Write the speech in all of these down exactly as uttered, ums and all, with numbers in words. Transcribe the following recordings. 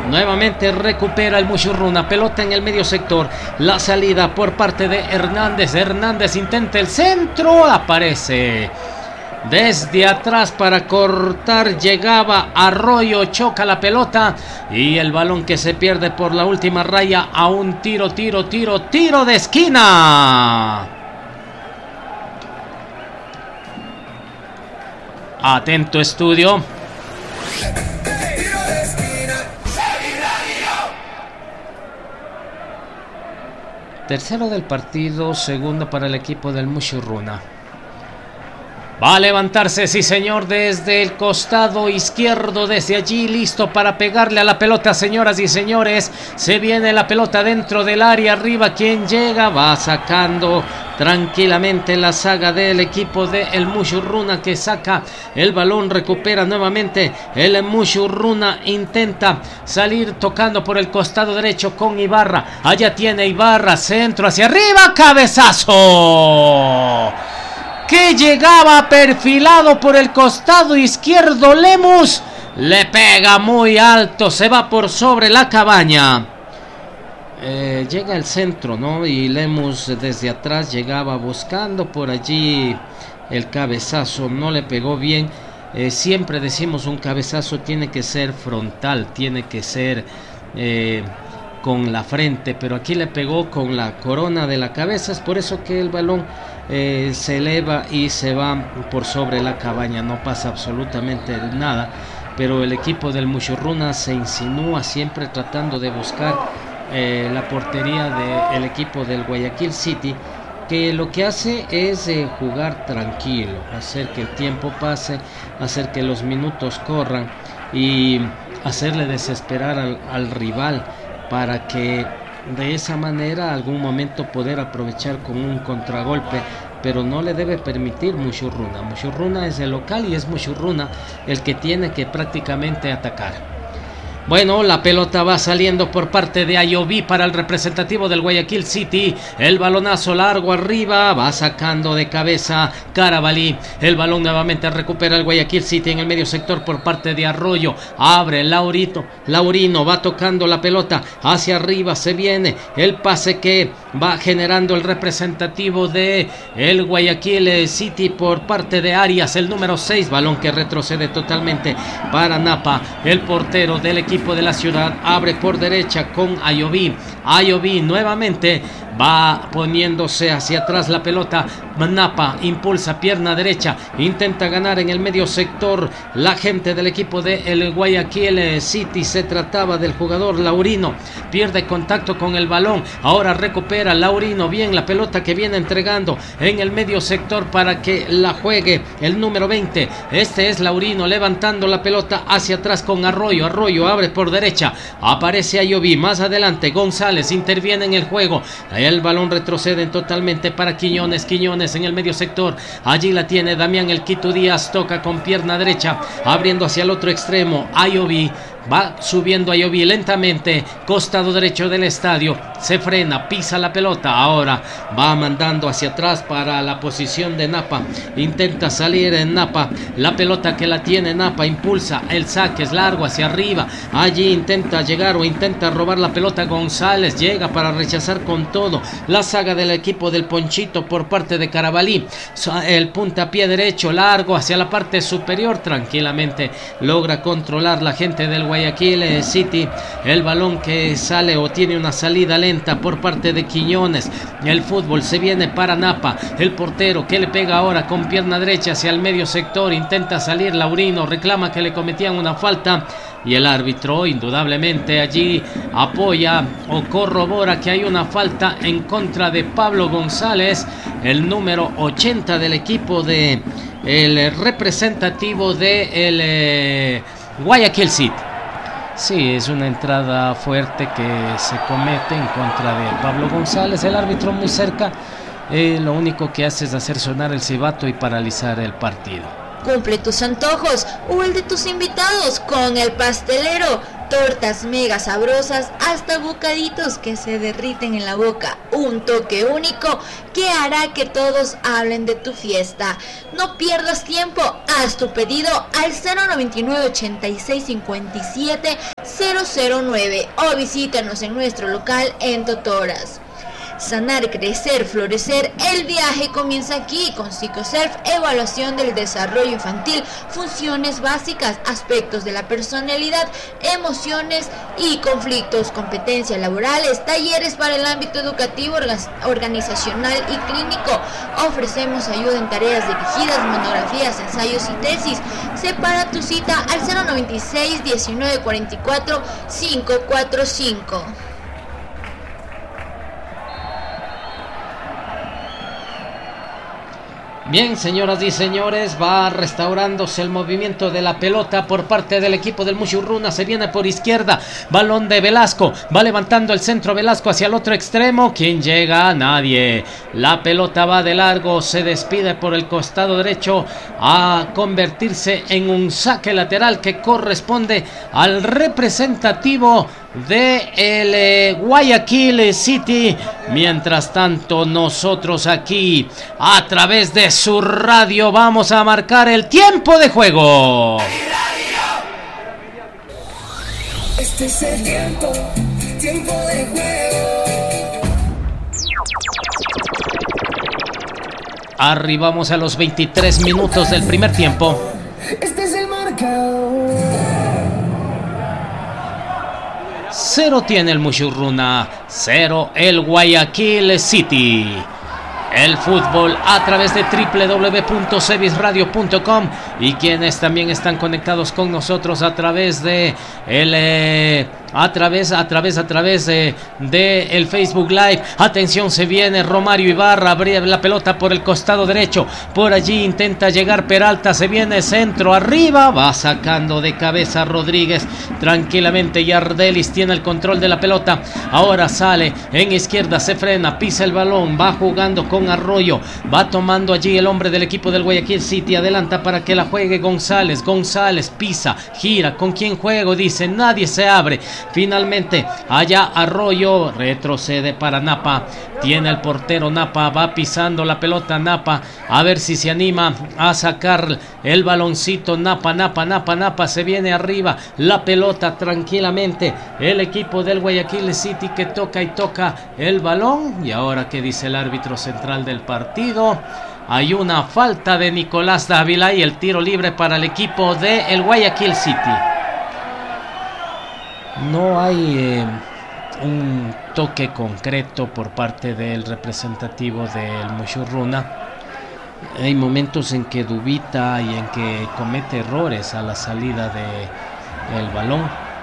Nuevamente recupera el Mushurruna, pelota en el medio sector, la salida por parte de Hernández. Hernández intenta el centro, aparece desde atrás para cortar, llegaba Arroyo, choca la pelota y el balón que se pierde por la última raya a un tiro, tiro, tiro, tiro de esquina. Atento estudio. Tercero del partido, segundo para el equipo del Mushurruna. Va a levantarse, sí señor, desde el costado izquierdo, desde allí, listo para pegarle a la pelota, señoras y señores. Se viene la pelota dentro del área, arriba, quien llega, va sacando tranquilamente la saga del equipo de el Mushurruna, que saca el balón, recupera nuevamente el Mushurruna, intenta salir tocando por el costado derecho con Ibarra. Allá tiene Ibarra, centro hacia arriba, cabezazo que llegaba perfilado por el costado izquierdo. Lemus le pega muy alto, se va por sobre la cabaña. Eh, llega al centro, ¿no? Y Lemus desde atrás llegaba buscando por allí el cabezazo, no le pegó bien. Eh, siempre decimos un cabezazo tiene que ser frontal, tiene que ser eh, con la frente, pero aquí le pegó con la corona de la cabeza. Es por eso que el balón eh, se eleva y se va por sobre la cabaña, no pasa absolutamente nada. Pero el equipo del Mushurruna se insinúa siempre tratando de buscar eh, la portería del equipo del Guayaquil City, que lo que hace es eh, jugar tranquilo, hacer que el tiempo pase, hacer que los minutos corran y hacerle desesperar al, al rival, para que de esa manera algún momento poder aprovechar con un contragolpe, pero no le debe permitir Mushurruna. Mushurruna es el local y es Mushurruna el que tiene que prácticamente atacar. Bueno, la pelota va saliendo por parte de Ayoví para el representativo del Guayaquil City. El balonazo largo arriba, va sacando de cabeza Carabalí. El balón nuevamente recupera el Guayaquil City en el medio sector por parte de Arroyo. Abre Laurito, Laurino va tocando la pelota hacia arriba. Se viene el pase que va generando el representativo de el Guayaquil City por parte de Arias, el número seis. Balón que retrocede totalmente para Napa, el portero del equipo de la ciudad. Abre por derecha con Ayoví. Ayoví nuevamente va poniéndose hacia atrás la pelota. Napa impulsa pierna derecha, intenta ganar en el medio sector la gente del equipo de el Guayaquil City. Se trataba del jugador Laurino, pierde contacto con el balón, ahora recupera Laurino bien la pelota que viene entregando en el medio sector para que la juegue el número veinte. Este es Laurino levantando la pelota hacia atrás con Arroyo. Arroyo abre por derecha, aparece Ayoví, más adelante González interviene en el juego. El balón retrocede totalmente para Quiñones. Quiñones en el medio sector. Allí la tiene Damián El Quito Díaz. Toca con pierna derecha, abriendo hacia el otro extremo. Ayoví. Va subiendo Ayoví lentamente, costado derecho del estadio, se frena, pisa la pelota, ahora va mandando hacia atrás para la posición de Napa, intenta salir en Napa, la pelota que la tiene Napa, impulsa, el saque es largo hacia arriba, allí intenta llegar o intenta robar la pelota González, llega para rechazar con todo la saga del equipo del Ponchito por parte de Carabalí, el puntapié derecho largo hacia la parte superior, tranquilamente logra controlar la gente del Guayaquil City, el balón que sale o tiene una salida lenta por parte de Quiñones. El fútbol se viene para Napa, el portero que le pega ahora con pierna derecha hacia el medio sector, intenta salir Laurino, reclama que le cometían una falta y el árbitro indudablemente allí apoya o corrobora que hay una falta en contra de Pablo González, el número ochenta del equipo de el representativo de el eh, Guayaquil City. Sí, es una entrada fuerte que se comete en contra de Pablo González. El árbitro muy cerca, eh, lo único que hace es hacer sonar el silbato y paralizar el partido. Cumple tus antojos o el de tus invitados con el pastelero. Tortas mega sabrosas hasta bocaditos que se derriten en la boca. Un toque único que hará que todos hablen de tu fiesta. No pierdas tiempo, haz tu pedido al cero noventa y nueve ochenta y seis cincuenta y siete cero cero nueve o visítanos en nuestro local en Totoras. Sanar, crecer, florecer, el viaje comienza aquí con PsicoSelf, evaluación del desarrollo infantil, funciones básicas, aspectos de la personalidad, emociones y conflictos, competencias laborales, talleres para el ámbito educativo, organizacional y clínico. Ofrecemos ayuda en tareas dirigidas, monografías, ensayos y tesis. Separa tu cita al cero noventa y seis, diecinueve cuarenta y cuatro, quinientos cuarenta y cinco. Bien, señoras y señores, va restaurándose el movimiento de la pelota por parte del equipo del Mushurruna. Se viene por izquierda, balón de Velasco, va levantando el centro Velasco hacia el otro extremo. ¿Quién llega? Nadie. La pelota va de largo, se despide por el costado derecho a convertirse en un saque lateral que corresponde al representativo de el eh, Guayaquil City. Mientras tanto, nosotros aquí a través de su radio vamos a marcar el tiempo de juego. Este es el tiempo, tiempo de juego. Arribamos a los veintitrés minutos del primer tiempo. Este es el marcador. Cero tiene el Mushurruna, cero el Guayaquil City. El fútbol a través de doble u doble u doble u punto cevis radio punto com y quienes también están conectados con nosotros a través de el eh, a través a través a través de, de el Facebook Live. Atención, se viene Romario Ibarra, abre la pelota por el costado derecho, por allí intenta llegar Peralta, se viene centro arriba, va sacando de cabeza Rodríguez tranquilamente y Ardelis tiene el control de la pelota. Ahora sale en izquierda, se frena, pisa el balón, va jugando con Arroyo, va tomando allí el hombre del equipo del Guayaquil City, adelanta para que la juegue González, González pisa, gira, ¿con quién juego? Dice, nadie se abre. Finalmente, allá Arroyo, retrocede para Napa, tiene el portero Napa, va pisando la pelota Napa, a ver si se anima a sacar el baloncito. Napa, Napa, Napa, Napa, se viene arriba la pelota tranquilamente, el equipo del Guayaquil City que toca y toca el balón. Y ahora, ¿qué dice el árbitro central del partido? Hay una falta de Nicolás Dávila y el tiro libre para el equipo de el Guayaquil City. No hay eh, un toque concreto por parte del representativo del Mushurruna. Hay momentos en que dubita y en que comete errores a la salida del balón.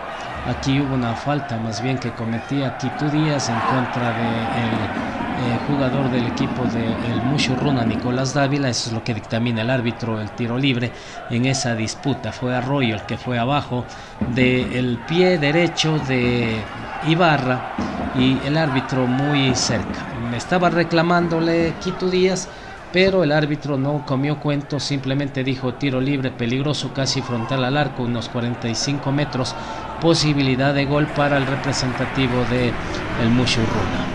Aquí hubo una falta más bien que cometía Quito Díaz en contra del eh, jugador del equipo del Mushurruna, Nicolás Dávila. Eso es lo que dictamina el árbitro, el tiro libre en esa disputa. Fue Arroyo el que fue abajo del pie derecho de Ibarra y el árbitro muy cerca. Estaba reclamándole Quito Díaz, pero el árbitro no comió cuento, simplemente dijo tiro libre peligroso, casi frontal al arco, unos cuarenta y cinco metros, posibilidad de gol para el representativo de el Mushurruna.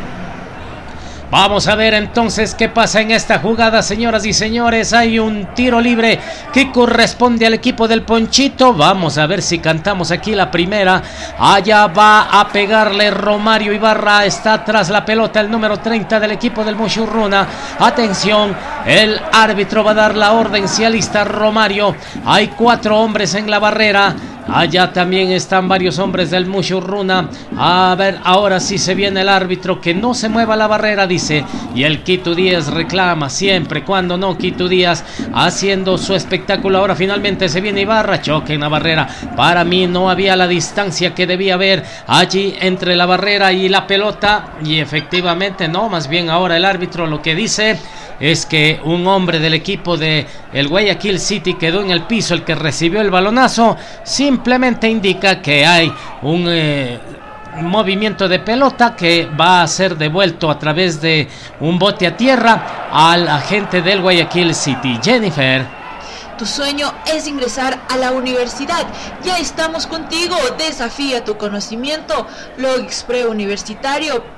Vamos a ver entonces qué pasa en esta jugada, señoras y señores. Hay un tiro libre que corresponde al equipo del Ponchito. Vamos a ver si cantamos aquí la primera. Allá va a pegarle Romario Ibarra. Está tras la pelota el número treinta del equipo del Mushurruna. Atención, el árbitro va a dar la orden. Se alista Romario. Hay cuatro hombres en la barrera. Allá también están varios hombres del Mushurruna. A ver, ahora sí se viene el árbitro. Que no se mueva la barrera, dice. Y el Quito Díaz reclama siempre. Cuando no, Quito Díaz haciendo su espectáculo. Ahora finalmente se viene Ibarra. Choque en la barrera. Para mí no había la distancia que debía haber allí entre la barrera y la pelota. Y efectivamente no. Más bien ahora el árbitro lo que dice es que un hombre del equipo de el Guayaquil City quedó en el piso, el que recibió el balonazo. Simplemente indica que hay un eh, movimiento de pelota que va a ser devuelto a través de un bote a tierra al agente del Guayaquil City. Jennifer. Tu sueño es ingresar a la universidad. Ya estamos contigo. Desafía tu conocimiento. Logix Preuniversitario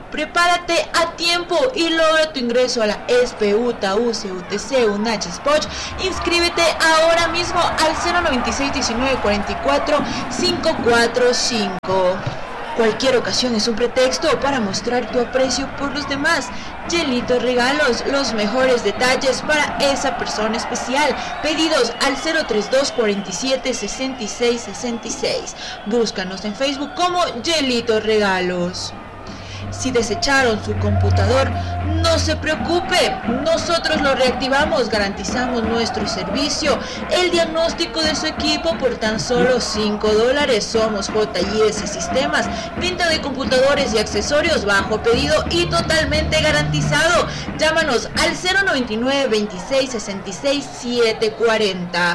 Prepárate a tiempo y logra tu ingreso a la E S P E, U T A, U C E, U T C, UNACH, Spoch. Inscríbete ahora mismo al cero noventa y seis diecinueve cuarenta y cuatro cinco cuatro cinco. Cualquier ocasión es un pretexto para mostrar tu aprecio por los demás. Yelito Regalos, los mejores detalles para esa persona especial. Pedidos al cero treinta y dos cuarenta y siete sesenta y seis sesenta y seis. Búscanos en Facebook como Yelito Regalos. Si desecharon su computador, no se preocupe, nosotros lo reactivamos, garantizamos nuestro servicio, el diagnóstico de su equipo por tan solo cinco dólares. Somos J y S Sistemas, venta de computadores y accesorios bajo pedido y totalmente garantizado. Llámanos al cero noventa y nueve veintiséis sesenta y seis setecientos cuarenta.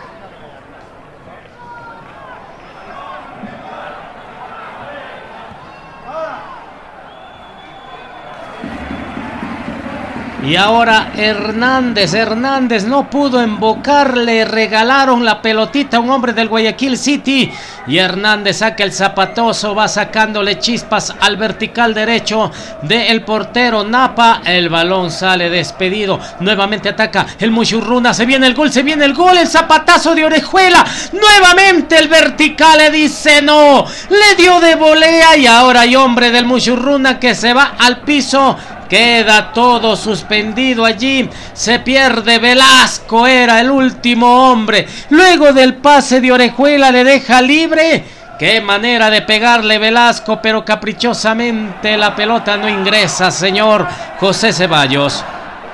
Y ahora Hernández, Hernández no pudo embocar, le regalaron la pelotita a un hombre del Guayaquil City y Hernández saca el zapatazo, va sacándole chispas al vertical derecho del portero Napa, el balón sale despedido, nuevamente ataca el Mushurruna, se viene el gol, se viene el gol, el zapatazo de Orejuela, nuevamente el vertical le dice no, le dio de volea y ahora hay hombre del Mushurruna que se va al piso. Queda todo suspendido allí, se pierde Velasco, era el último hombre, luego del pase de Orejuela le deja libre, qué manera de pegarle Velasco, pero caprichosamente la pelota no ingresa, señor José Ceballos.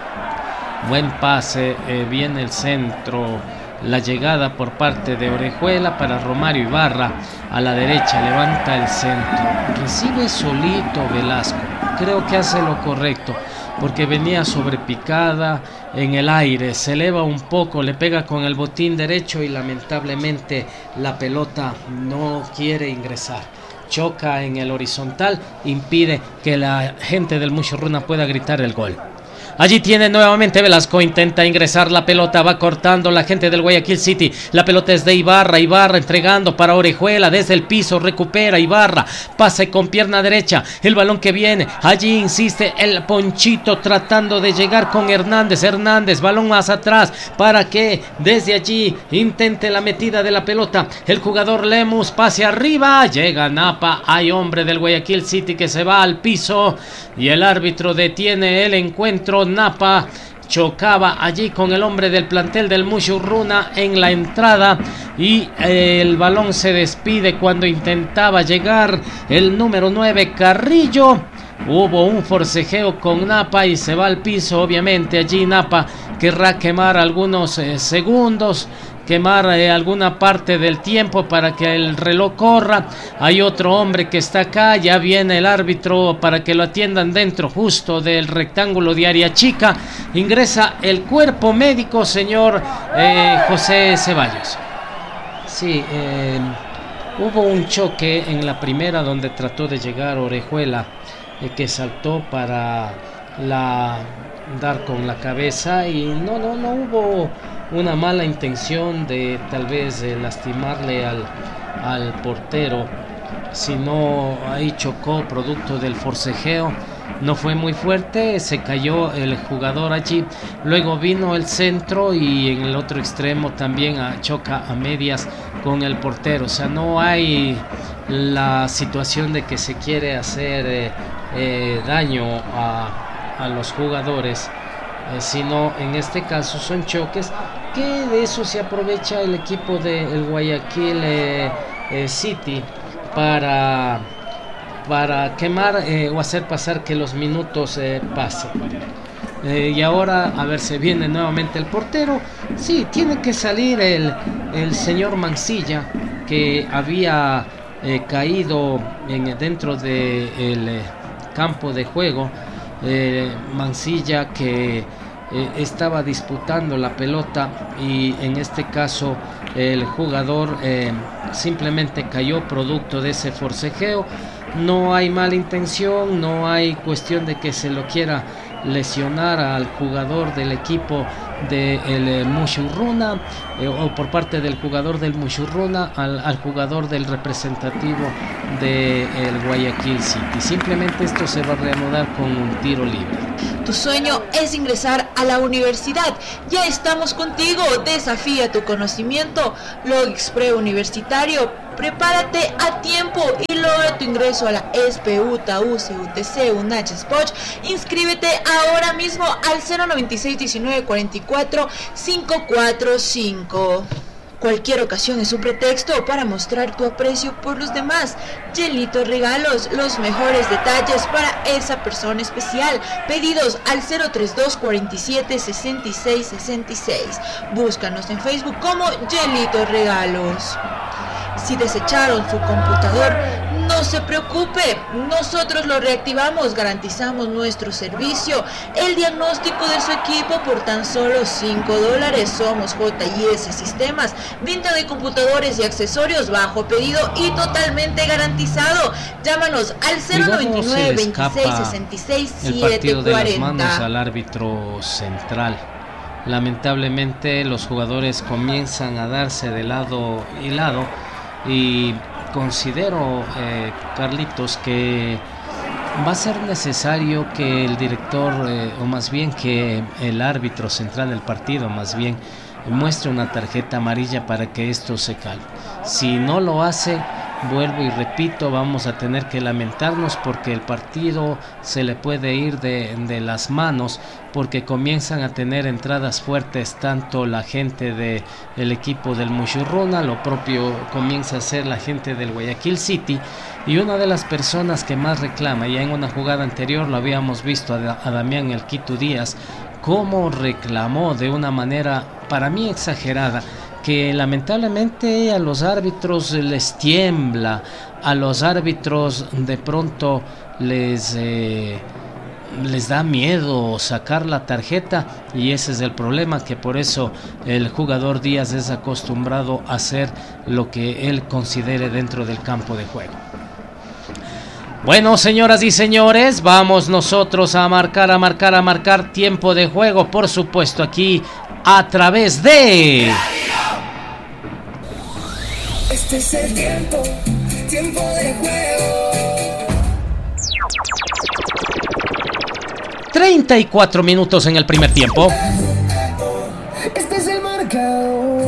Buen pase, eh, viene el centro, la llegada por parte de Orejuela para Romario Ibarra, a la derecha levanta el centro, recibe solito Velasco. Creo que hace lo correcto, porque venía sobrepicada en el aire, se eleva un poco, le pega con el botín derecho y lamentablemente la pelota no quiere ingresar. Choca en el horizontal, impide que la gente del Mushurruna pueda gritar el gol. Allí tiene nuevamente Velasco, intenta ingresar la pelota, va cortando la gente del Guayaquil City, la pelota es de Ibarra, Ibarra entregando para Orejuela, desde el piso recupera Ibarra, pase con pierna derecha, el balón que viene, allí insiste el Ponchito tratando de llegar con Hernández, Hernández, balón más atrás, para que desde allí intente la metida de la pelota, el jugador Lemus, pase arriba, llega Napa, hay hombre del Guayaquil City que se va al piso, y el árbitro detiene el encuentro. Napa chocaba allí con el hombre del plantel del Mushurruna en la entrada y el balón se despide cuando intentaba llegar el número nueve Carrillo. Hubo un forcejeo con Napa y se va al piso. Obviamente allí Napa querrá quemar algunos eh, segundos, quemar eh, alguna parte del tiempo para que el reloj corra. Hay otro hombre que está acá, ya viene el árbitro para que lo atiendan dentro justo del rectángulo de área chica. Ingresa el cuerpo médico, señor eh, José Ceballos. Sí, eh, hubo un choque en la primera donde trató de llegar Orejuela, eh, que saltó para la dar con la cabeza y no, no, no hubo una mala intención de tal vez de lastimarle al, al portero, sino ahí chocó producto del forcejeo, no fue muy fuerte, se cayó el jugador allí, luego vino el centro y en el otro extremo también a, choca a medias con el portero, o sea, no hay la situación de que se quiere hacer eh, eh, daño a a los jugadores, eh, sino en este caso son choques que de eso se aprovecha el equipo del Guayaquil eh, eh, City para, para quemar eh, o hacer pasar que los minutos eh, pasen. Eh, y ahora, a ver, se viene nuevamente el portero. Sí, tiene que salir el, el señor Mancilla, que había eh, caído en, dentro del eh, campo de juego. Eh, Mancilla que eh, estaba disputando la pelota y en este caso el jugador eh, simplemente cayó producto de ese forcejeo. No hay mala intención, no hay cuestión de que se lo quiera lesionar al jugador del equipo del de Mushurruna eh, o por parte del jugador del Mushurruna al, al jugador del representativo del Guayaquil City. Simplemente esto se va a reanudar con un tiro libre. Tu sueño es ingresar a la universidad. Ya estamos contigo. Desafía tu conocimiento. Logix Preuniversitario. Prepárate a tiempo y logra tu ingreso a la E S P E, U T A, U C E, U T C, UNACH, SPOCH. Inscríbete ahora mismo al cero noventa y seis diecinueve cuarenta y cuatro cinco cuatro cinco. Cualquier ocasión es un pretexto para mostrar tu aprecio por los demás. Yelito Regalos, los mejores detalles para esa persona especial. Pedidos al cero treinta y dos cuarenta y siete sesenta y seis sesenta y seis. Búscanos en Facebook como Yelito Regalos. Si desecharon su computador, no se preocupe, nosotros lo reactivamos, garantizamos nuestro servicio, el diagnóstico de su equipo por tan solo cinco dólares. Somos J y S Sistemas, venta de computadores y accesorios bajo pedido y totalmente garantizado. Llámanos al cero noventa y nueve veintiséis sesenta y seis setecientos cuarenta. El partido de las manos al árbitro central. Lamentablemente los jugadores comienzan a darse de lado y lado. Y considero, eh, Carlitos, que va a ser necesario que el director, eh, o más bien que el árbitro central del partido, más bien, muestre una tarjeta amarilla para que esto se calme. Si no lo hace, vuelvo y repito, vamos a tener que lamentarnos porque el partido se le puede ir de, de las manos, porque comienzan a tener entradas fuertes tanto la gente del equipo del Mushurruna, lo propio comienza a hacer la gente del Guayaquil City, y una de las personas que más reclama, ya en una jugada anterior lo habíamos visto a, a Damián El Quito Díaz, cómo reclamó de una manera para mí exagerada, que lamentablemente a los árbitros les tiembla, a los árbitros de pronto les eh, les da miedo sacar la tarjeta, y ese es el problema, que por eso el jugador Díaz es acostumbrado a hacer lo que él considere dentro del campo de juego. Bueno, señoras y señores, vamos nosotros a marcar, a marcar, a marcar tiempo de juego, por supuesto, aquí a través de... Este es el tiempo, tiempo de juego. treinta y cuatro minutos en el primer tiempo. Este es el marcador.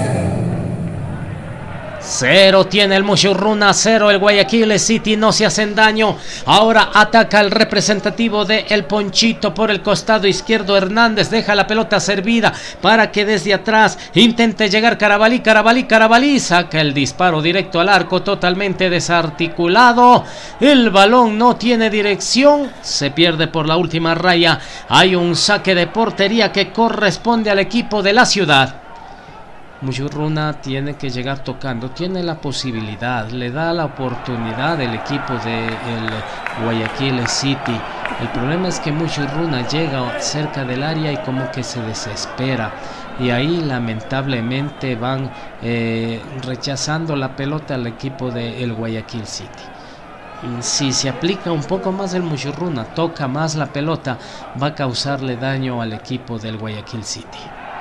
Cero tiene el Mushurruna, cero el Guayaquil City, no se hacen daño. Ahora ataca el representativo de El Ponchito por el costado izquierdo. Hernández deja la pelota servida para que desde atrás intente llegar Carabalí, Carabalí, Carabalí. Saca el disparo directo al arco, totalmente desarticulado. El balón no tiene dirección, se pierde por la última raya. Hay un saque de portería que corresponde al equipo de la ciudad. Mushurruna tiene que llegar tocando, tiene la posibilidad, le da la oportunidad el equipo de el Guayaquil City. El problema es que Mushurruna llega cerca del área y como que se desespera, y ahí lamentablemente van eh, rechazando la pelota al equipo de el Guayaquil City. Si se aplica un poco más el Mushurruna, toca más la pelota, va a causarle daño al equipo del Guayaquil City.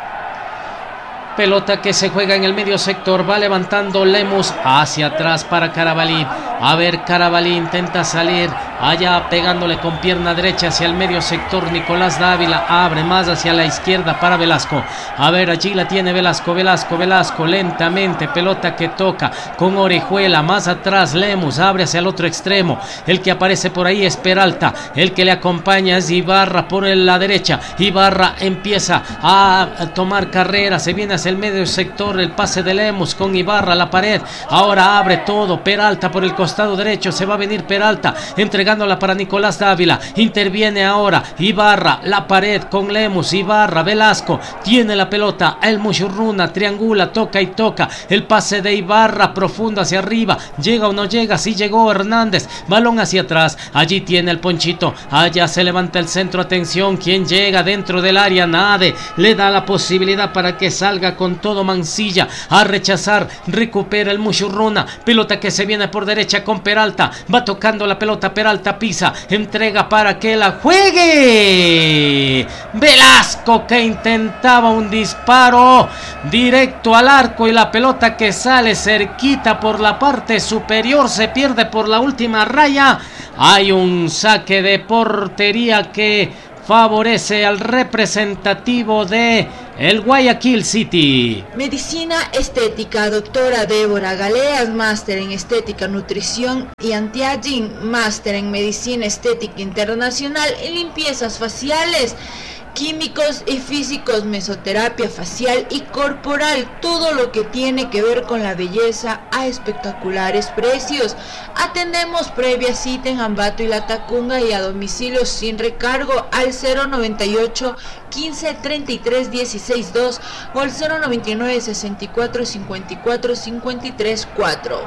Pelota que se juega en el medio sector, va levantando Lemus hacia atrás para Carabalí. A ver, Carabalí intenta salir, allá pegándole con pierna derecha hacia el medio sector. Nicolás Dávila abre más hacia la izquierda para Velasco. A ver, allí la tiene Velasco, Velasco, Velasco, lentamente, pelota que toca con Orejuela, más atrás Lemus, abre hacia el otro extremo. El que aparece por ahí es Peralta, el que le acompaña es Ibarra por la derecha. Ibarra empieza a tomar carrera, se viene hacia el medio sector, el pase de Lemus con Ibarra a la pared. Ahora abre todo Peralta por el costado derecho, se va a venir Peralta entregándola para Nicolás Dávila. Interviene ahora Ibarra, la pared con Lemus. Ibarra, Velasco tiene la pelota, el Mushurruna triangula, toca y toca. El pase de Ibarra profundo hacia arriba, llega o no llega, sí llegó Hernández, balón hacia atrás, allí tiene el Ponchito, allá se levanta el centro, atención, ¿quién llega dentro del área? Nade, le da la posibilidad para que salga con todo Mancilla a rechazar, recupera el Mushurruna, pelota que se viene por derecha con Peralta, va tocando la pelota Peralta Peralta pisa, entrega para que la juegue. Velasco, que intentaba un disparo directo al arco y la pelota que sale cerquita por la parte superior se pierde por la última raya. Hay un saque de portería que favorece al representativo de el Guayaquil City. Medicina Estética, doctora Débora Galeas, máster en Estética, Nutrición y Anti-Aging, máster en Medicina Estética Internacional y Limpiezas Faciales, Químicos y Físicos, Mesoterapia Facial y Corporal, todo lo que tiene que ver con la belleza a espectaculares precios. Atendemos previa cita en Ambato y La Tacunga y a domicilio sin recargo al cero noventa y ocho, quince, treinta y tres, dieciséis, dos o al cero noventa y nueve, sesenta y cuatro, cincuenta y cuatro, cincuenta y tres, cuatro.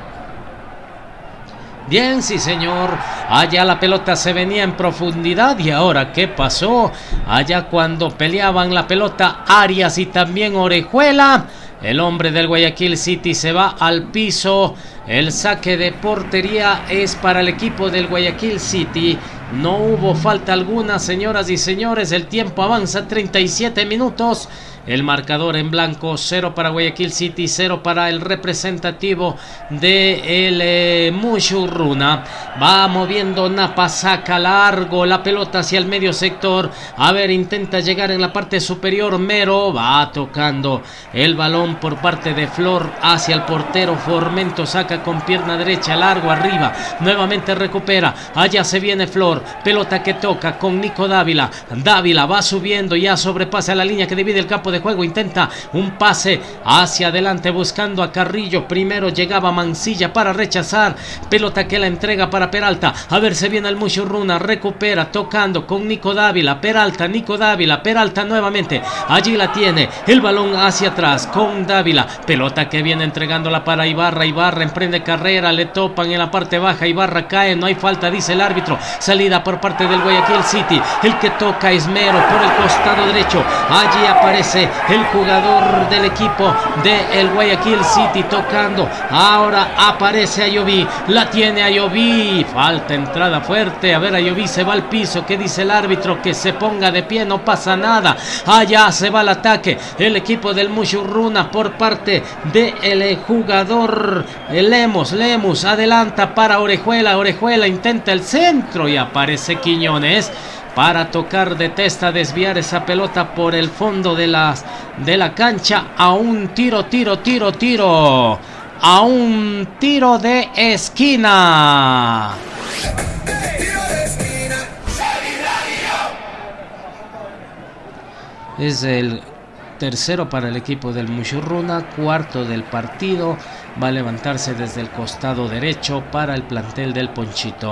Bien, sí señor, allá la pelota se venía en profundidad y ahora ¿qué pasó? Allá cuando peleaban la pelota Arias y también Orejuela, el hombre del Guayaquil City se va al piso. El saque de portería es para el equipo del Guayaquil City. No hubo falta alguna, señoras y señores. El tiempo avanza, treinta y siete minutos. El marcador en blanco, cero para Guayaquil City, cero para el representativo de el eh, Mushurruna. Va moviendo Napa, saca largo la pelota hacia el medio sector. A ver, intenta llegar en la parte superior. Mero va tocando el balón por parte de Flor hacia el portero Formento. Saca con pierna derecha, largo arriba. Nuevamente recupera. Allá se viene Flor. Pelota que toca con Nico Dávila. Dávila va subiendo, ya sobrepasa la línea que divide el campo de juego, intenta un pase hacia adelante buscando a Carrillo. Primero llegaba Mancilla para rechazar, pelota que la entrega para Peralta. A ver, se viene el Mushurruna, recupera tocando con Nico Dávila. Peralta, Nico Dávila, Peralta nuevamente, allí la tiene, el balón hacia atrás con Dávila, pelota que viene entregándola para Ibarra. Ibarra emprende carrera, le topan en la parte baja, Ibarra cae, no hay falta, dice el árbitro. Salida por parte del Guayaquil City, el que toca es Mero por el costado derecho. Allí aparece el jugador del equipo de el Guayaquil City tocando. Ahora aparece Ayoví, la tiene Ayoví, falta, entrada fuerte. A ver, Ayoví se va al piso. ¿Qué dice el árbitro? Que se ponga de pie, no pasa nada. Allá se va al ataque el equipo del Mushurruna por parte del jugador Lemos. Lemos adelanta para Orejuela. Orejuela intenta el centro y aparece Quiñones para tocar de testa, desviar esa pelota por el fondo de, las, de la cancha. A un tiro, tiro, tiro, tiro. A un tiro de esquina. Es el tercero para el equipo del Mushurruna, cuarto del partido. Va a levantarse desde el costado derecho para el plantel del Ponchito.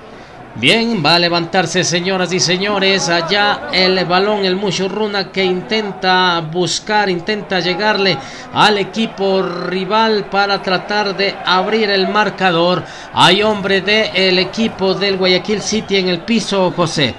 Bien, va a levantarse, señoras y señores. Allá el balón, el Mushurruna, que intenta buscar, intenta llegarle al equipo rival para tratar de abrir el marcador. Hay hombre del equipo del Guayaquil City en el piso, José.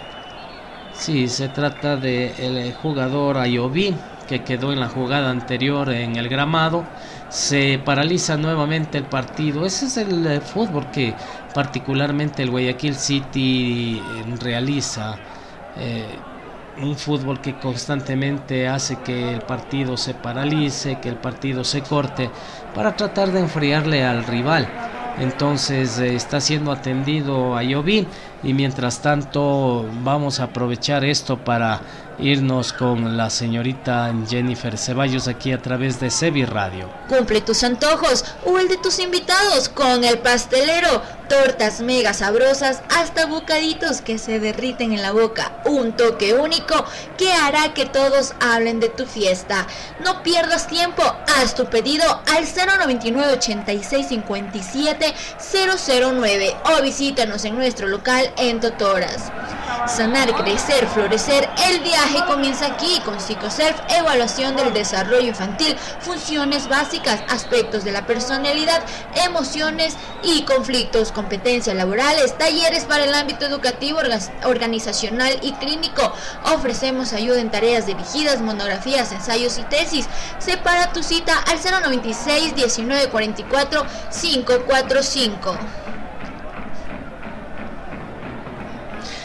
Sí, se trata del jugador Ayoví, que quedó en la jugada anterior en el gramado. Se paraliza nuevamente el partido. Ese es el eh, fútbol que particularmente el Guayaquil City eh, realiza. Eh, un fútbol que constantemente hace que el partido se paralice, que el partido se corte, para tratar de enfriarle al rival. Entonces eh, está siendo atendido Ayoví, y mientras tanto vamos a aprovechar esto para irnos con la señorita Jennifer Ceballos aquí a través de Sevi Radio. Cumple tus antojos o el de tus invitados con el pastelero. Tortas mega sabrosas hasta bocaditos que se derriten en la boca. Un toque único que hará que todos hablen de tu fiesta. No pierdas tiempo, haz tu pedido al cero noventa y nueve, ochenta y seis, cincuenta y siete, cero cero nueve o visítanos en nuestro local en Totoras. Sanar, crecer, florecer, el viaje comienza aquí con Psicoself, evaluación del desarrollo infantil, funciones básicas, aspectos de la personalidad, emociones y conflictos, competencias laborales, talleres para el ámbito educativo, organizacional y clínico. Ofrecemos ayuda en tareas dirigidas, monografías, ensayos y tesis. Separa tu cita al cero noventa y seis, diecinueve, cuarenta y cuatro, quinientos cuarenta y cinco.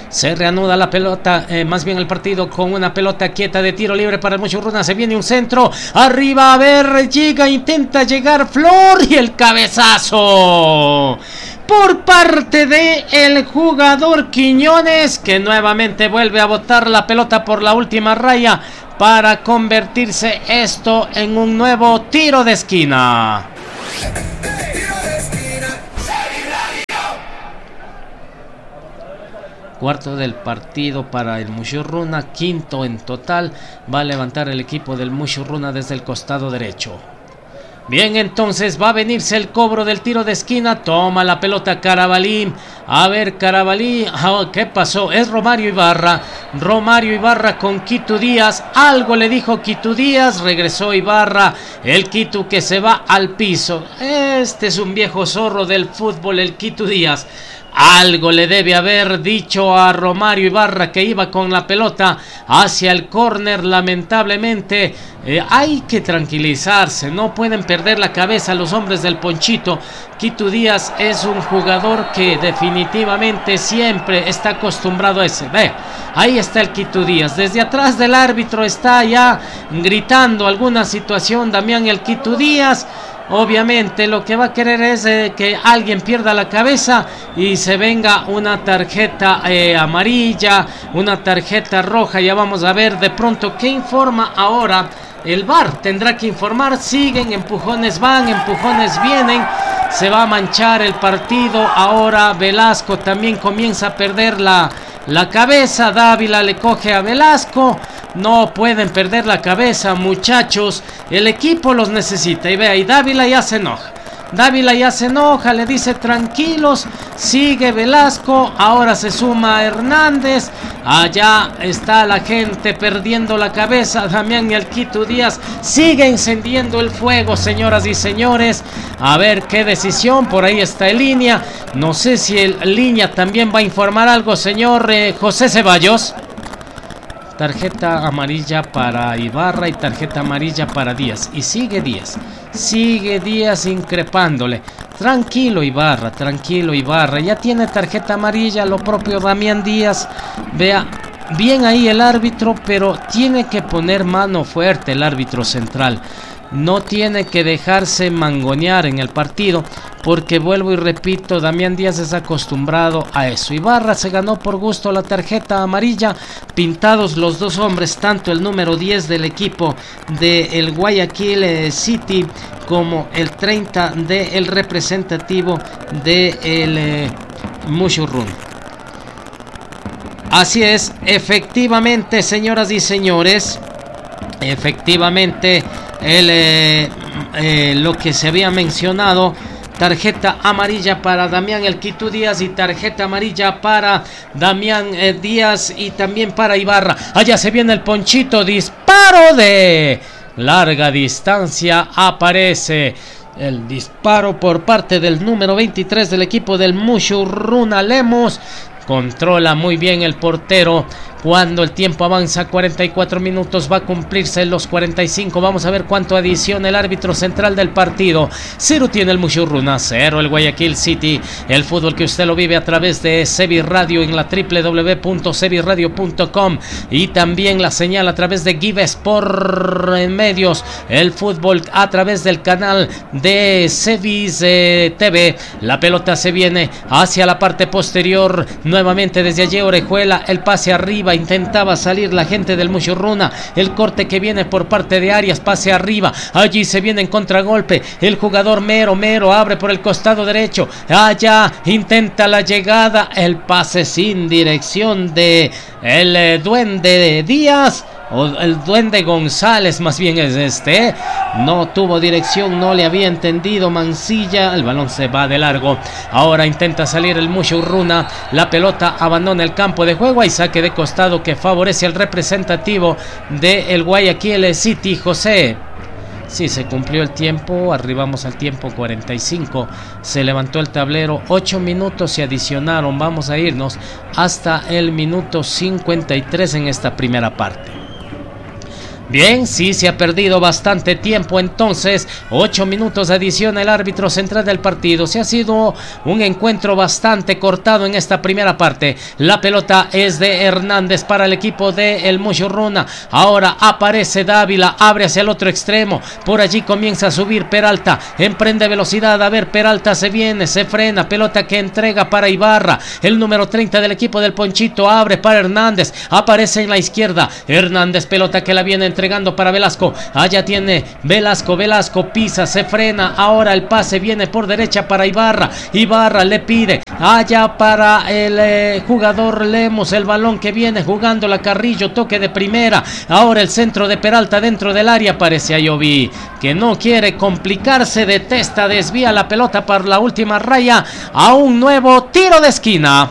Se reanuda la pelota, eh, más bien el partido con una pelota quieta de tiro libre para el Mushurruna. Se viene un centro, arriba, a ver, llega, intenta llegar Flor y el cabezazo por parte de el jugador Quiñones, que nuevamente vuelve a botar la pelota por la última raya para convertirse esto en un nuevo tiro de esquina. Cuarto del partido para el Mushurruna, quinto en total. Va a levantar el equipo del Mushurruna desde el costado derecho. Bien, entonces va a venirse el cobro del tiro de esquina. Toma la pelota Carabalí. A ver, Carabalí. Oh, ¿qué pasó? Es Romario Ibarra. Romario Ibarra con Quito Díaz. Algo le dijo Quito Díaz. Regresó Ibarra. El Quito que se va al piso. Este es un viejo zorro del fútbol, el Quito Díaz. Algo le debe haber dicho a Romario Ibarra, que iba con la pelota hacia el córner. Lamentablemente eh, hay que tranquilizarse, no pueden perder la cabeza los hombres del Ponchito. Quito Díaz es un jugador que definitivamente siempre está acostumbrado a ese. Ve, ahí está el Quito Díaz, desde atrás del árbitro está ya gritando alguna situación Damián el Quito Díaz. Obviamente lo que va a querer es eh, que alguien pierda la cabeza y se venga una tarjeta eh, amarilla, una tarjeta roja. Ya vamos a ver de pronto qué informa ahora el V A R. Tendrá que informar. Siguen, empujones van, empujones vienen. Se va a manchar el partido. Ahora Velasco también comienza a perder la, la cabeza. Dávila le coge a Velasco. No pueden perder la cabeza, muchachos. El equipo los necesita. Y vea, y Dávila ya se enoja. Dávila ya se enoja, le dice tranquilos. Sigue Velasco. Ahora se suma Hernández. Allá está la gente perdiendo la cabeza. Damián y el Quito Díaz sigue encendiendo el fuego, señoras y señores. A ver qué decisión. Por ahí está el línea. No sé si el línea también va a informar algo, señor eh, José Ceballos. Tarjeta amarilla para Ibarra y tarjeta amarilla para Díaz. Y sigue Díaz. Sigue Díaz increpándole. Tranquilo Ibarra, tranquilo Ibarra. Ya tiene tarjeta amarilla, lo propio Damián Díaz. Vea, bien ahí el árbitro, pero tiene que poner mano fuerte el árbitro central. No tiene que dejarse mangonear en el partido, porque vuelvo y repito, Damián Díaz es acostumbrado a eso. Ibarra se ganó por gusto la tarjeta amarilla. Pintados los dos hombres, tanto el número diez del equipo del Guayaquil City como el treinta del representativo del eh, Mushurruna. Así es, efectivamente, señoras y señores, efectivamente el, eh, eh, lo que se había mencionado. Tarjeta amarilla para Damián el Quito Díaz y tarjeta amarilla para Damián eh, Díaz y también para Ibarra. Allá se viene el Ponchito, disparo de larga distancia. Aparece el disparo por parte del número veintitrés del equipo del Mushurruna. Lemos controla muy bien el portero. Cuando el tiempo avanza, cuarenta y cuatro minutos, va a cumplirse los cuarenta y cinco. Vamos a ver cuánto adiciona el árbitro central del partido. Cero tiene el Mushurruna, cero el Guayaquil City. El fútbol que usted lo vive a través de Sevi Radio en la doble u doble u doble u punto sevi radio punto com y también la señal a través de Give Sport Medios. El fútbol a través del canal de Sevis eh, T V. La pelota se viene hacia la parte posterior. Nuevamente desde allí Orejuela, el pase arriba. Intentaba salir la gente del Mushurruna. El corte que viene por parte de Arias, pase arriba. Allí se viene en contragolpe. El jugador Mero, Mero abre por el costado derecho. Allá intenta la llegada. El pase sin dirección de el eh, Duende Díaz. O el Duende González, más bien es este. No tuvo dirección, no le había entendido Mancilla. El balón se va de largo. Ahora intenta salir el Mushurruna. La pelota abandona el campo de juego. Hay saque de costado que favorece al representativo del Guayaquil City, José. Sí, se cumplió el tiempo, arribamos al tiempo cuarenta y cinco, se levantó el tablero, ocho minutos se adicionaron, vamos a irnos hasta el minuto cincuenta y tres en esta primera parte. Bien, sí se ha perdido bastante tiempo, entonces ocho minutos adiciona el árbitro central del partido. Se ha sido un encuentro bastante cortado en esta primera parte. La pelota es de Hernández para el equipo de el Mushurruna. Ahora aparece Dávila, abre hacia el otro extremo. Por allí comienza a subir Peralta, emprende velocidad. A ver, Peralta se viene, se frena. Pelota que entrega para Ibarra, el número treinta del equipo del Ponchito. Abre para Hernández, aparece en la izquierda. Hernández, pelota que la viene entregando para Velasco. Allá tiene Velasco, Velasco pisa, se frena. Ahora el pase viene por derecha para Ibarra. Ibarra le pide allá para el eh, jugador Lemos. El balón que viene jugando la Carrillo, toque de primera. Ahora el centro de Peralta dentro del área. Parece a Llovi que no quiere complicarse, detesta, desvía la pelota para la última raya. A un nuevo tiro de esquina.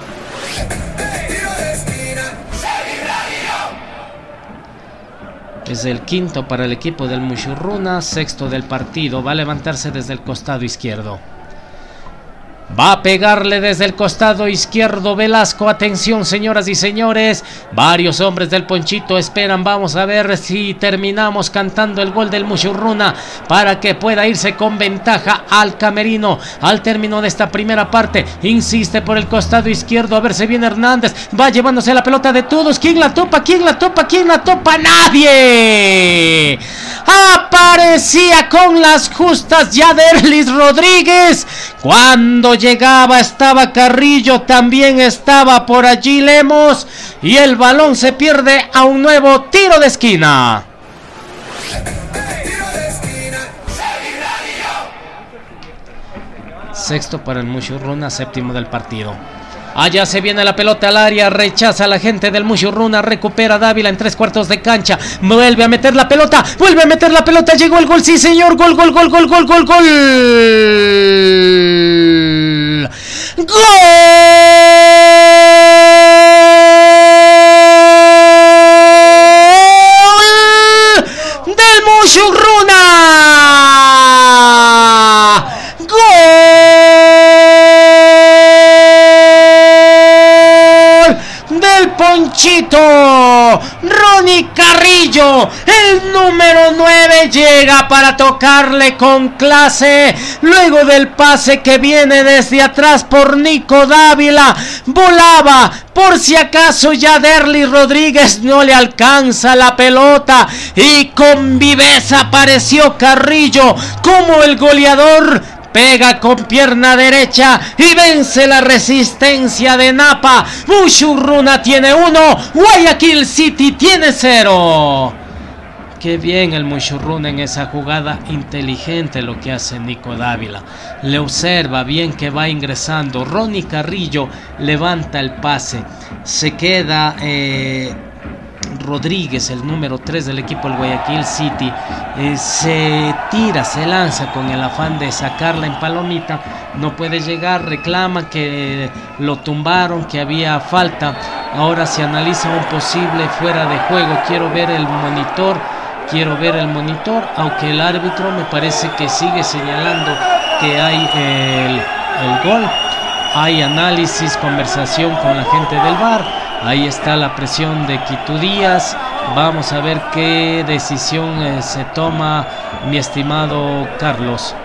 Es el quinto para el equipo del Mushurruna, sexto del partido. Va a levantarse desde el costado izquierdo. Va a pegarle desde el costado izquierdo Velasco. Atención, señoras y señores. Varios hombres del Ponchito esperan. Vamos a ver si terminamos cantando el gol del Mushurruna para que pueda irse con ventaja al camerino al término de esta primera parte. Insiste por el costado izquierdo. A ver si viene Hernández. Va llevándose la pelota de todos. ¿Quién la topa? ¿Quién la topa? ¿Quién la topa? ¡Nadie! Aparecía con las justas Yaderlis Rodríguez. Cuando llegaba estaba Carrillo, también estaba por allí Lemos, y el balón se pierde a un nuevo tiro de esquina. Sexto para el Mushurruna, séptimo del partido. Allá se viene la pelota al área, rechaza a la gente del Mushurruna, recupera Dávila en tres cuartos de cancha, vuelve a meter la pelota, vuelve a meter la pelota, llegó el gol, sí señor, gol, gol, gol, gol, gol, gol, gol. ¡Gol! ¡Del Mushurruna! ¡Gol! ¡Del Ponchito! Ronnie Carrillo, el número nueve, llega para tocarle con clase. Luego del pase que viene desde atrás por Nico Dávila, volaba. Por si acaso Yaderlis Rodríguez no le alcanza la pelota, y con viveza apareció Carrillo como el goleador. Pega con pierna derecha y vence la resistencia de Napa. Mushurruna tiene uno, Guayaquil City tiene cero. Qué bien el Mushurruna en esa jugada, inteligente lo que hace Nico Dávila. Le observa bien que va ingresando. Ronnie Carrillo levanta el pase. Se queda eh, Rodríguez, el número tres del equipo del Guayaquil City. Eh, se tira, se lanza con el afán de sacarla en palomita. No puede llegar, reclama que lo tumbaron, que había falta. Ahora se analiza un posible fuera de juego. Quiero ver el monitor. Quiero ver el monitor, aunque el árbitro me parece que sigue señalando que hay el, el gol. Hay análisis, conversación con la gente del V A R. Ahí está la presión de Quito Díaz. Vamos a ver qué decisión eh, se toma, mi estimado Carlos.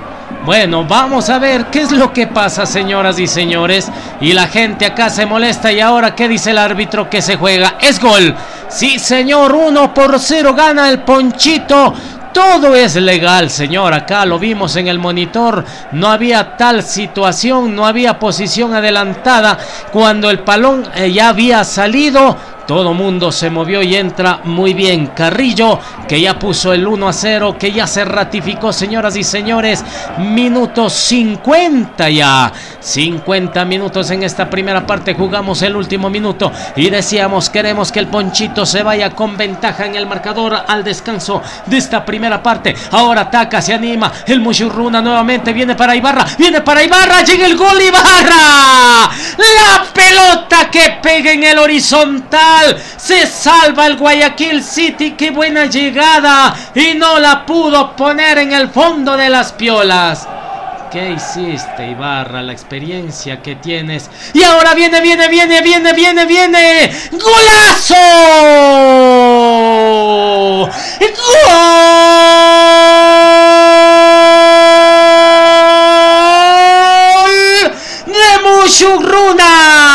Bueno, vamos a ver qué es lo que pasa, señoras y señores. Y la gente acá se molesta. Y ahora, ¿qué dice el árbitro? Que se juega. Es gol. Sí, señor, uno por cero gana el Ponchito. Todo es legal, señor. Acá lo vimos en el monitor. No había tal situación, no había posición adelantada. Cuando el balón eh, ya había salido, todo mundo se movió y entra muy bien Carrillo, que ya puso el uno a cero, que ya se ratificó, señoras y señores. Minuto cincuenta ya. cincuenta minutos en esta primera parte. Jugamos el último minuto y decíamos, queremos que el Ponchito se vaya con ventaja en el marcador al descanso de esta primera parte. Ahora ataca, se anima el Mushurruna nuevamente. Viene para Ibarra, viene para Ibarra, llega el gol Ibarra. La pelota que pega en el horizontal. Se salva el Guayaquil City. Qué buena llegada, y no la pudo poner en el fondo de las piolas. ¿Qué hiciste, Ibarra? La experiencia que tienes. Y ahora viene, viene, viene, viene, viene, viene. ¡Golazo! ¡Gol de Mushurruna!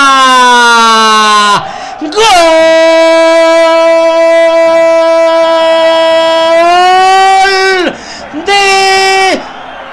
¡Gol de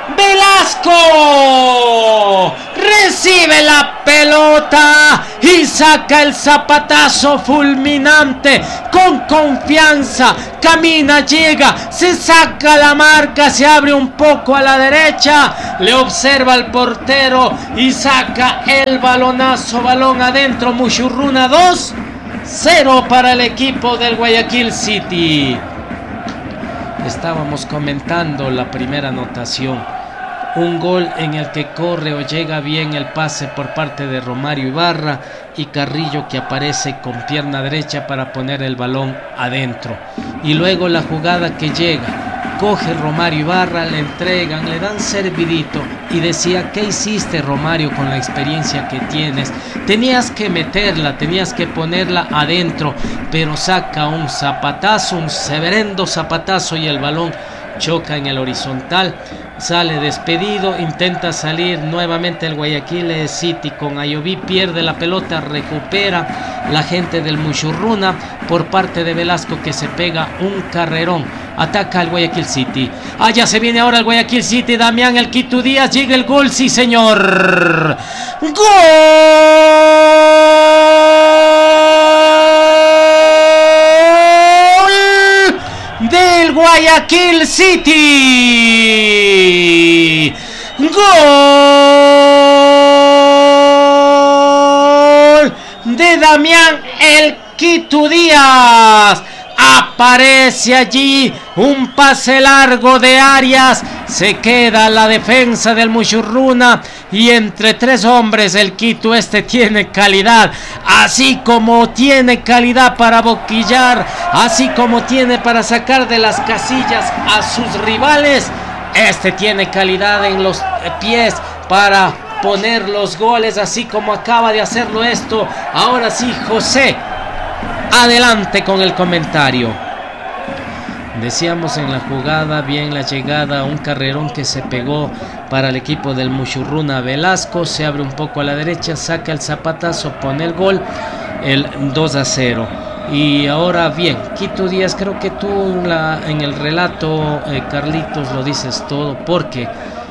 Velasco! Recibe la pelota y saca el zapatazo fulminante con confianza. Camina, llega, se saca la marca, se abre un poco a la derecha, le observa al portero y saca el balonazo, balón adentro. Mushurruna dos cero para el equipo del Guayaquil City. Estábamos comentando la primera anotación. Un gol en el que corre o llega bien el pase por parte de Romario Ibarra y Carrillo, que aparece con pierna derecha para poner el balón adentro. Y luego la jugada que llega, coge Romario Ibarra, le entregan, le dan servidito y decía: ¿qué hiciste, Romario, con la experiencia que tienes? Tenías que meterla, tenías que ponerla adentro, pero saca un zapatazo, un severendo zapatazo y el balón choca en el horizontal. Sale despedido, intenta salir nuevamente el Guayaquil City con Ayoví, pierde la pelota, recupera la gente del Mushurruna por parte de Velasco, que se pega un carrerón, ataca al Guayaquil City. Allá se viene ahora el Guayaquil City, Damián El Quito Díaz, llega el gol, sí señor, ¡gol del Guayaquil City! ¡Gol de Damián El Quito Díaz! Aparece allí un pase largo de Arias, se queda la defensa del Mushurruna y entre tres hombres el Quito este tiene calidad, así como tiene calidad para boquillar, así como tiene para sacar de las casillas a sus rivales. Este tiene calidad en los pies para poner los goles, así como acaba de hacerlo esto. Ahora sí, José, adelante con el comentario. Decíamos en la jugada, bien la llegada, un carrerón que se pegó para el equipo del Mushurruna. Velasco se abre un poco a la derecha, saca el zapatazo, pone el gol, el dos a cero. Y ahora bien, Quito Díaz, creo que tú en, la, en el relato, eh, Carlitos, lo dices todo, porque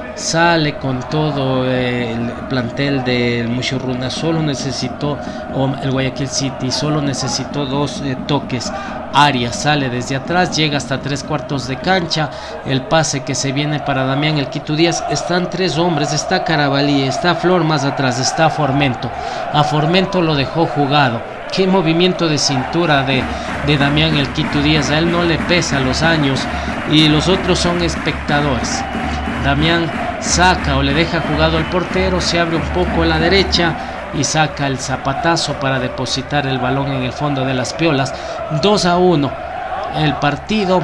sale con todo eh, el plantel del Mushurruna. Solo necesitó, o el Guayaquil City solo necesitó dos eh, toques. Arias sale desde atrás, llega hasta tres cuartos de cancha, el pase que se viene para Damián El Quito Díaz. Están tres hombres, está Carabalí, está Flor más atrás, está Formento. A Formento lo dejó jugado. Qué movimiento de cintura de, de Damián El Quito Díaz. A él no le pesa los años y los otros son espectadores. Damián saca o le deja jugado al portero, se abre un poco a la derecha y saca el zapatazo para depositar el balón en el fondo de las piolas. dos a uno el partido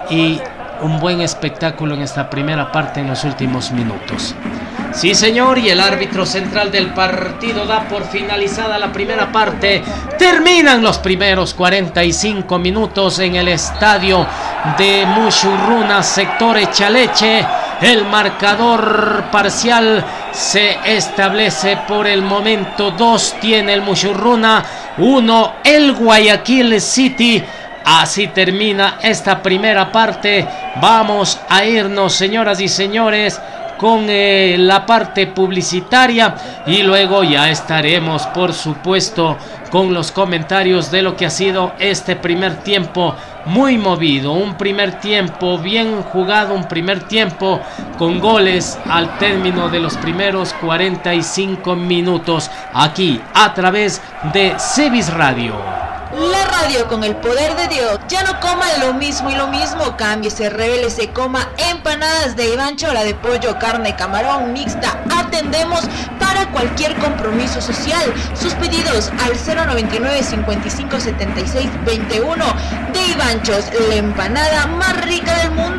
y un buen espectáculo en esta primera parte en los últimos minutos. Sí señor, y el árbitro central del partido da por finalizada la primera parte. Terminan los primeros cuarenta y cinco minutos en el estadio de Mushurruna, sector Echaleche. El marcador parcial se establece por el momento. Dos tiene el Mushurruna, uno el Guayaquil City. Así termina esta primera parte. Vamos a irnos, señoras y señores, con eh, la parte publicitaria y luego ya estaremos, por supuesto, con los comentarios de lo que ha sido este primer tiempo muy movido, un primer tiempo bien jugado, un primer tiempo con goles al término de los primeros cuarenta y cinco minutos, aquí a través de Cebis Radio. La radio con el poder de Dios. Ya no coma lo mismo y lo mismo. Cámbiese, revélese, coma empanadas de Ivancho, la de pollo, carne, camarón, mixta. Atendemos para cualquier compromiso social. Sus pedidos al cero noventa y nueve, cincuenta y cinco, setenta y seis, veintiuno de Ivanchos, la empanada más rica del mundo.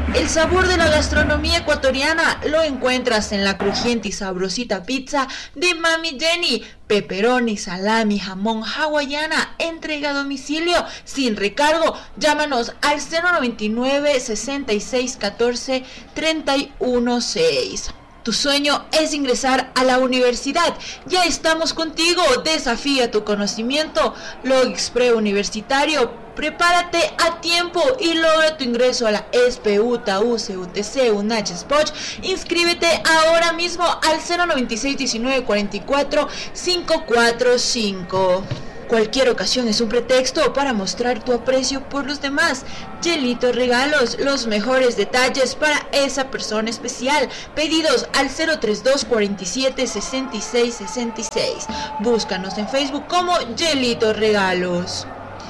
El sabor de la gastronomía ecuatoriana lo encuentras en la crujiente y sabrosita pizza de Mami Jenny. Pepperoni, salami, jamón, hawaiana, entrega a domicilio sin recargo. Llámanos al cero noventa y nueve, sesenta y seis, catorce, treinta y uno seis. Tu sueño es ingresar a la universidad. Ya estamos contigo. Desafía tu conocimiento. Logix Preuniversitario. Prepárate a tiempo y logra tu ingreso a la E S P E, U T A, U C, U T C, UNACH, SPOCH. Inscríbete ahora mismo al cero noventa y seis, diecinueve, cuarenta y cuatro, quinientos cuarenta y cinco. Cualquier ocasión es un pretexto para mostrar tu aprecio por los demás. Yelito Regalos, los mejores detalles para esa persona especial. Pedidos al cero treinta y dos, cuarenta y siete, sesenta y seis, sesenta y seis. Búscanos en Facebook como Yelito Regalos.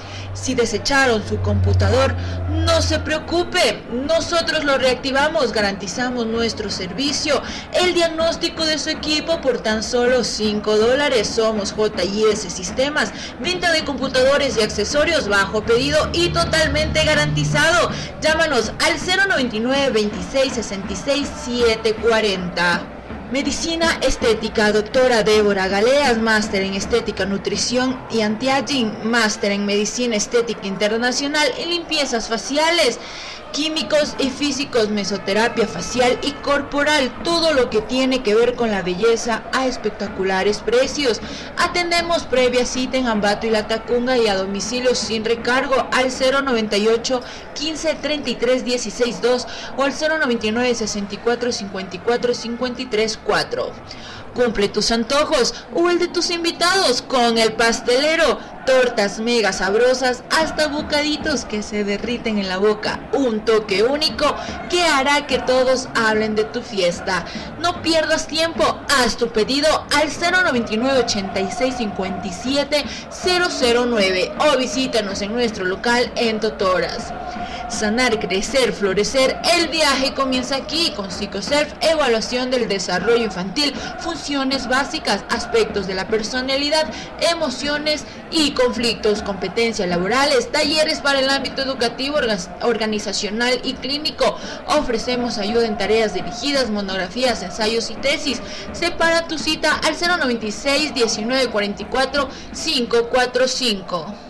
Si desecharon su computador, no se preocupe, nosotros lo reactivamos, garantizamos nuestro servicio, el diagnóstico de su equipo por tan solo cinco dólares. Somos J I S Sistemas, venta de computadores y accesorios bajo pedido y totalmente garantizado. Llámanos al cero noventa y nueve, veintiséis, sesenta y seis, setecientos cuarenta. Medicina Estética, doctora Débora Galeas, máster en Estética, Nutrición y Anti-Aging, máster en Medicina Estética Internacional y Limpiezas Faciales, Químicos y Físicos, Mesoterapia Facial y Corporal, todo lo que tiene que ver con la belleza a espectaculares precios. Atendemos previa cita en Ambato y La Tacunga y a domicilio sin recargo al cero noventa y ocho, quince, treinta y tres, dieciséis, dos o al cero noventa y nueve, sesenta y cuatro, cincuenta y cuatro, cincuenta y tres, cuatro. Cumple tus antojos o el de tus invitados con El Pastelero. Tortas mega sabrosas hasta bocaditos que se derriten en la boca. Un toque único que hará que todos hablen de tu fiesta. No pierdas tiempo, haz tu pedido al cero noventa y nueve, ochenta y seis, cincuenta y siete, cero cero nueve o visítanos en nuestro local en Totoras. Sanar, crecer, florecer, el viaje comienza aquí con Psicosurf, evaluación del desarrollo infantil, funciones básicas, aspectos de la personalidad, emociones y conflictos, competencias laborales, talleres para el ámbito educativo, organizacional y clínico. Ofrecemos ayuda en tareas dirigidas, monografías, ensayos y tesis. Separa tu cita al cero noventa y seis, diecinueve, cuarenta y cuatro, quinientos cuarenta y cinco.